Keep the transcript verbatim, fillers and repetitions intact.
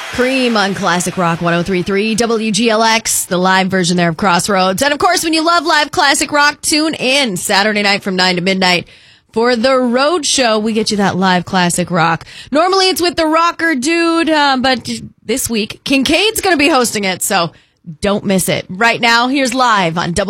Cream on Classic Rock one oh three point three W G L X, the live version there of Crossroads. And of course, when you love live classic rock, tune in Saturday night from nine to midnight for the Road Show. We get you that live classic rock. Normally it's with the rocker dude, uh, but this week, Kincaid's going to be hosting it, so don't miss it. Right now, here's live on W.